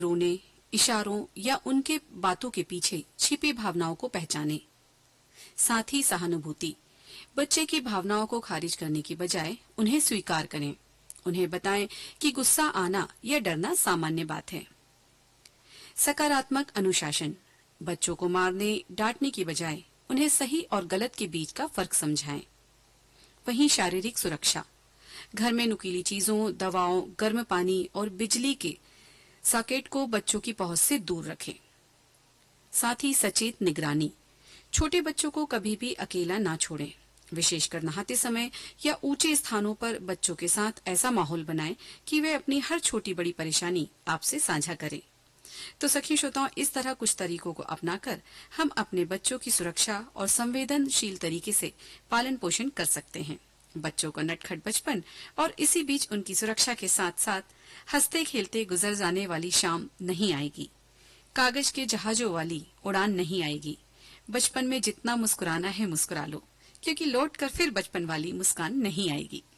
रोने, इशारों या उनके बातों के पीछे छिपी भावनाओं को पहचानें। साथ ही सहानुभूति, बच्चे की भावनाओं को खारिज करने की बजाय उन्हें स्वीकार करें। उन्हें बताएं कि गुस्सा आना या डरना सामान्य बात है। सकारात्मक अनुशासन, बच्चों को मारने डांटने की बजाय उन्हें सही और गलत के बीच का फर्क समझाएं। वहीं शारीरिक सुरक्षा, घर में नुकीली चीजों, दवाओं, गर्म पानी और बिजली के सॉकेट को बच्चों की पहुंच से दूर रखें। साथ ही सचेत निगरानी, छोटे बच्चों को कभी भी अकेला ना छोड़ें। विशेषकर नहाते समय या ऊंचे स्थानों पर बच्चों के साथ ऐसा माहौल बनाएं कि वे अपनी हर छोटी बड़ी परेशानी आपसे साझा करें। तो सखी श्रोताओं, इस तरह कुछ तरीकों को अपनाकर हम अपने बच्चों की सुरक्षा और संवेदनशील तरीके से पालन पोषण कर सकते हैं। बच्चों का नटखट बचपन और इसी बीच उनकी सुरक्षा के साथ साथ हंसते खेलते गुजर जाने वाली शाम नहीं आएगी। कागज के जहाजों वाली उड़ान नहीं आएगी। बचपन में जितना मुस्कुराना है मुस्कुरा लो, क्योंकि लौट कर फिर बचपन वाली मुस्कान नहीं आएगी।